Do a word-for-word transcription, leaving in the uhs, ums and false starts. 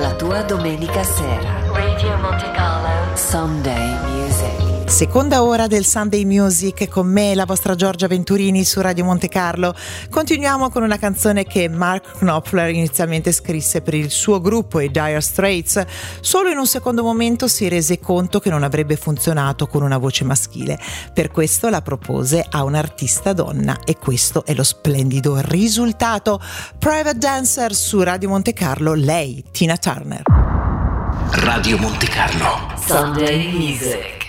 la tua domenica sera. Radio Monte Carlo Sunday Music. Seconda ora del Sunday Music con me, la vostra Giorgia Venturini su Radio Monte Carlo. Continuiamo con una canzone che Mark Knopfler inizialmente scrisse per il suo gruppo, i Dire Straits. Solo in un secondo momento si rese conto che non avrebbe funzionato con una voce maschile. Per questo la propose a un'artista donna e questo è lo splendido risultato. Private Dancer su Radio Monte Carlo, lei, Tina Turner. Radio Monte Carlo Sunday Music.